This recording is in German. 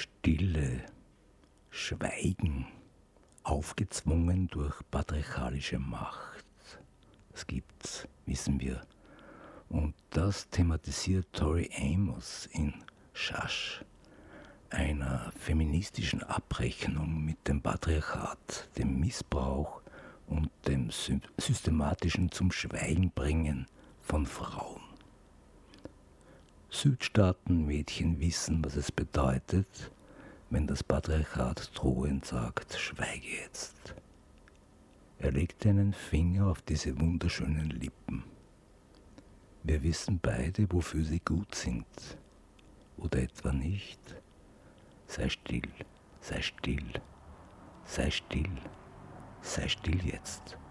Stille, Schweigen, aufgezwungen durch patriarchalische Macht. Das gibt's, wissen wir. Und das thematisiert Tori Amos in Shush, einer feministischen Abrechnung mit dem Patriarchat, dem Missbrauch und dem systematischen zum Schweigen bringen von Frauen. Südstaatenmädchen wissen, was es bedeutet, wenn das Patriarchat drohend sagt, schweige jetzt. Er legte einen Finger auf diese wunderschönen Lippen. Wir wissen beide, wofür sie gut sind. Oder etwa nicht. Sei still, sei still, sei still, sei still jetzt.